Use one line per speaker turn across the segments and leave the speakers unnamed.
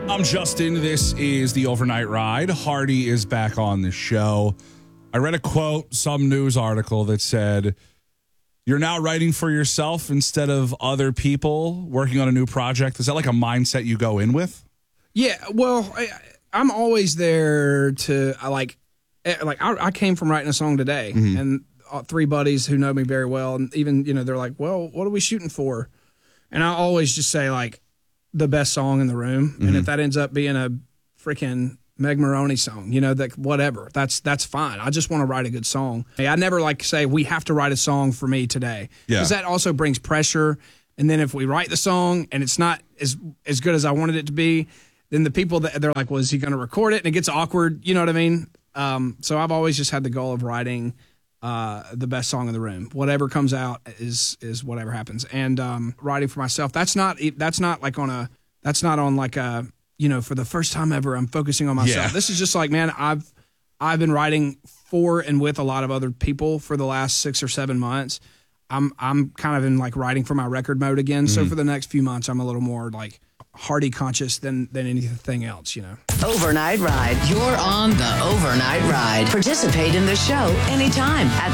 I'm Justin. This is the Overnight Ride. Hardy is back on the show. I read a quote, some news article that said, you're now writing for yourself instead of other people working on a new project. Is that like a mindset you go in with?
Yeah, well, I'm always there to, I came from writing a song today, and three buddies who know me very well, and even, they're like, well, what are we shooting for? And I always just say, like, the best song in the room. And if that ends up being a freaking Meg Maroney song, that whatever, that's fine. I just want to write a good song. I never say we have to write a song for me today, because that also brings pressure. And then if we write the song and it's not as good as I wanted it to be, then the people they're like, well, is he going to record it? And it gets awkward. You know what I mean? So I've always just had the goal of writing the best song in the room. Whatever comes out is whatever happens. And writing for myself, that's not on like a, for the first time ever, I'm focusing on myself. Yeah. This is just like, man, I've been writing for and with a lot of other people for the last 6 or 7 months. I'm kind of in like writing for my record mode again. So for the next few months, I'm a little more like Hardy conscious than anything else,
Overnight Ride. You're on the Overnight Ride. Participate in the show anytime at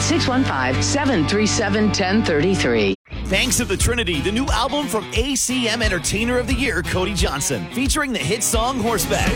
615-737-1033.
Banks of the Trinity, the new album from ACM Entertainer of the Year, Cody Johnson, featuring the hit song Horseback.